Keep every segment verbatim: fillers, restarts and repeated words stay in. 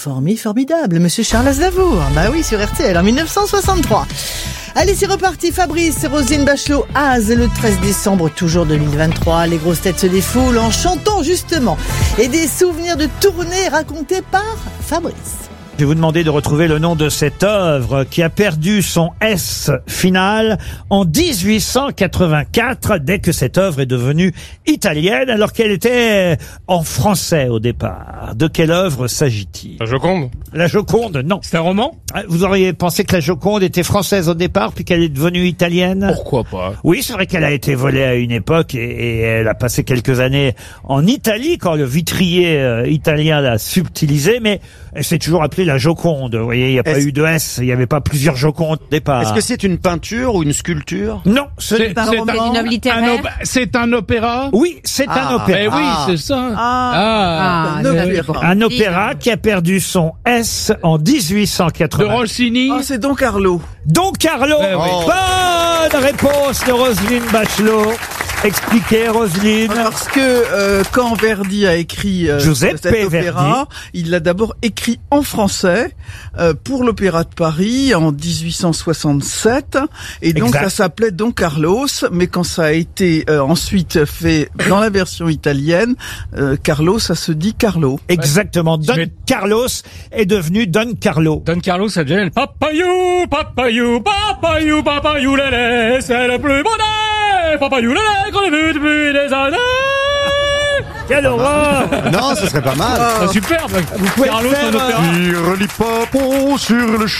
Formi, formidable, monsieur Charles Aznavour. Bah oui, sur R T L en mille neuf cent soixante-trois. Allez, c'est reparti. Fabrice et Roselyne Bachelot, Az, le treize décembre, toujours deux mille vingt-trois. Les grosses têtes se défoulent en chantant, justement. Et des souvenirs de tournée racontés par Fabrice. Je vais vous demander de retrouver le nom de cette œuvre qui a perdu son S final en dix-huit cent quatre-vingt-quatre, dès que cette œuvre est devenue italienne, alors qu'elle était en français au départ. De quelle œuvre s'agit-il? La Joconde. La Joconde, non. C'est un roman? Vous auriez pensé que la Joconde était française au départ, puis qu'elle est devenue italienne? Pourquoi pas? Oui, c'est vrai qu'elle a été volée à une époque et, et elle a passé quelques années en Italie quand le vitrier euh, italien l'a subtilisé, mais elle s'est toujours appelée la Joconde. Vous voyez, il n'y a pas Est-ce... eu de S, il n'y avait pas plusieurs Jocondes au départ. Est-ce que c'est une peinture ou une sculpture? Non, ce C'est n'est un c'est roman. un, Une œuvre littéraire. un op- c'est un opéra? Oui, c'est Ah. un opéra. Eh oui, Ah. c'est ça. Ah, Ah, un le- opéra. Un opéra qui a perdu son S en dix-huit cent De quatre-vingts. Rossini? Ah, c'est Don Carlo. Don Carlo. Eh oui. Bonne réponse de Roselyne Bachelot. Expliquez, Roselyne. Parce que euh, quand Verdi a écrit euh, Giuseppe cet opéra, Verdi. il l'a d'abord écrit en français euh, pour l'Opéra de Paris en dix-huit cent soixante-sept, et donc Exact. ça s'appelait Don Carlos. Mais quand ça a été euh, ensuite fait dans la version italienne, euh, Carlo, ça se dit Carlo. Exactement. Don Mais- Carlos est devenu Don Carlo. Don Carlos, ça devient Papayou, papayou, papayou, papayou, lélé, c'est le plus beau des papayou, lélé, qu'on a vu depuis des années. Quelle horreur! Non, ce serait pas mal. Ah, superbe. Vous pouvez Carlos faire, en opéra. Tire l'hippopon sur le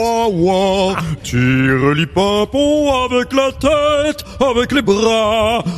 chihuahua. Tire l'hippopon avec la tête, avec les bras.